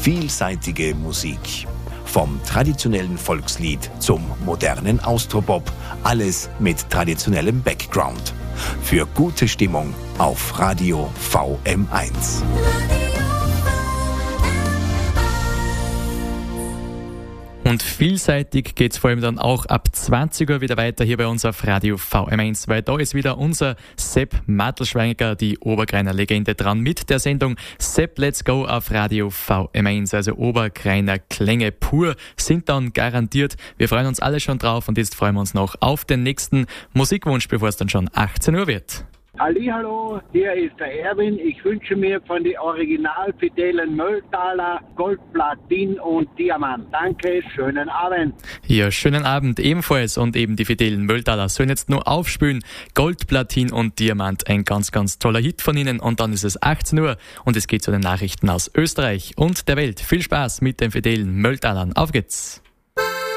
Vielseitige Musik. Vom traditionellen Volkslied zum modernen Austropop. Alles mit traditionellem Background. Für gute Stimmung auf Radio VM1. Und vielseitig geht's vor allem dann auch ab 20 Uhr wieder weiter hier bei uns auf Radio VM1, weil da ist wieder unser Sepp Mattelschweiger, die Oberkreiner Legende, dran mit der Sendung Sepp Let's Go auf Radio VM1. Also Oberkreiner Klänge pur sind dann garantiert. Wir freuen uns alle schon drauf und jetzt freuen wir uns noch auf den nächsten Musikwunsch, bevor es dann schon 18 Uhr wird. Hallihallo, hier ist der Erwin. Ich wünsche mir von den original fidelen Mölltaler Gold, Platin und Diamant. Danke, schönen Abend. Ja, schönen Abend ebenfalls. Und eben die fidelen Mölltaler sollen jetzt nur aufspülen. Gold, Platin und Diamant, ein ganz, ganz toller Hit von Ihnen. Und dann ist es 18 Uhr und es geht zu den Nachrichten aus Österreich und der Welt. Viel Spaß mit den fidelen Mölltalern. Auf geht's!